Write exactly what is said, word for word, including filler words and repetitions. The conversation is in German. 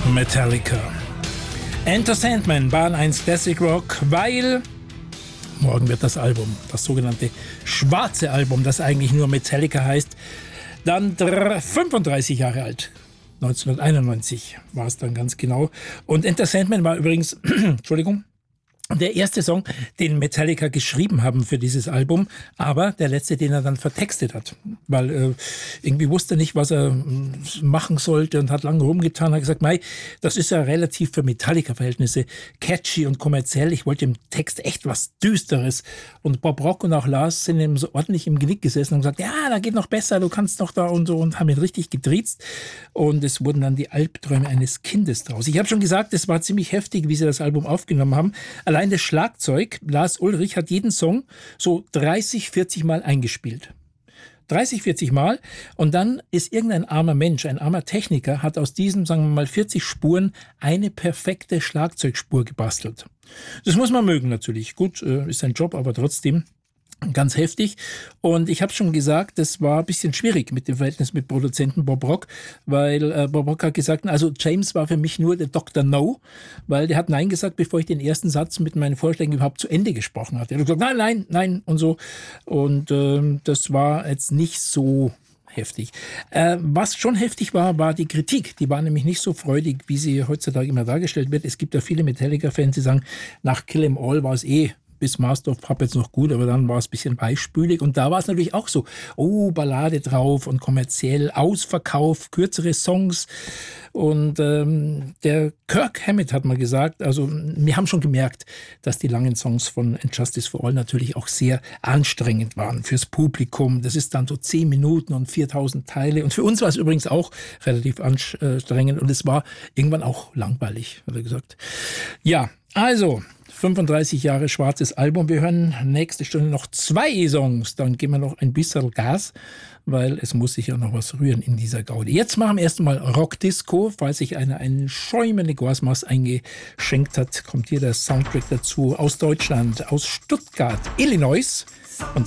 Metallica. Enter Sandman, Bahn eins Classic Rock, weil morgen wird das Album, das sogenannte schwarze Album, das eigentlich nur Metallica heißt, dann fünfunddreißig Jahre alt. neunzehnhunderteinundneunzig war es dann ganz genau. Und Enter Sandman war übrigens, Entschuldigung, der erste Song, den Metallica geschrieben haben für dieses Album, aber der letzte, den er dann vertextet hat, weil äh, irgendwie wusste er nicht, was er äh, machen sollte und hat lange rumgetan, hat gesagt, mei, das ist ja relativ für Metallica-Verhältnisse catchy und kommerziell. Ich wollte im Text echt was Düsteres. Und Bob Rock und auch Lars sind ihm so ordentlich im Genick gesessen und gesagt, ja, da geht noch besser, du kannst doch da und so, und haben ihn richtig getriezt. Und es wurden dann die Albträume eines Kindes draus. Ich habe schon gesagt, es war ziemlich heftig, wie sie das Album aufgenommen haben. Allein das Schlagzeug, Lars Ulrich, hat jeden Song so dreißig, vierzig Mal eingespielt. dreißig, vierzig Mal. Und dann ist irgendein armer Mensch, ein armer Techniker, hat aus diesen, sagen wir mal, vierzig Spuren eine perfekte Schlagzeugspur gebastelt. Das muss man mögen natürlich. Gut, ist ein Job, aber trotzdem ganz heftig. Und ich habe schon gesagt, das war ein bisschen schwierig mit dem Verhältnis mit Produzenten Bob Rock, weil äh, Bob Rock hat gesagt, also James war für mich nur der Doktor No, weil der hat Nein gesagt, bevor ich den ersten Satz mit meinen Vorschlägen überhaupt zu Ende gesprochen hatte. Er hat gesagt, nein, nein, nein und so. Und ähm, das war jetzt nicht so heftig. Äh, was schon heftig war, war die Kritik. Die war nämlich nicht so freudig, wie sie heutzutage immer dargestellt wird. Es gibt ja viele Metallica-Fans, die sagen, nach Kill 'Em All war es eh bis Master of Puppets noch gut, aber dann war es ein bisschen weichspülig. Und da war es natürlich auch so, oh, Ballade drauf und kommerziell, Ausverkauf, kürzere Songs. Und ähm, der Kirk Hammett hat mal gesagt, also wir haben schon gemerkt, dass die langen Songs von And Justice for All natürlich auch sehr anstrengend waren fürs Publikum. Das ist dann so zehn Minuten und viertausend Teile. Und für uns war es übrigens auch relativ anstrengend. Und es war irgendwann auch langweilig, hat er gesagt. Ja, also fünfunddreißig Jahre schwarzes Album. Wir hören nächste Stunde noch zwei Songs. Dann geben wir noch ein bisschen Gas, weil es muss sich ja noch was rühren in dieser Gaudi. Jetzt machen wir erst mal Rock-Disco. Falls sich einer einen schäumende Gorsmaß eingeschenkt hat, kommt hier der Soundtrack dazu aus Deutschland, aus Stuttgart, Illinois. Und